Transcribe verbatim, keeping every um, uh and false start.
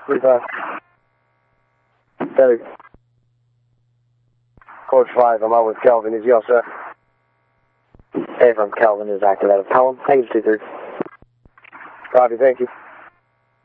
forty-five. Steady. Coach five, I'm out with Kelvin. Is he all set? Hey, from Kelvin is active out of Pelham. Thank you, two three. Copy, thank you.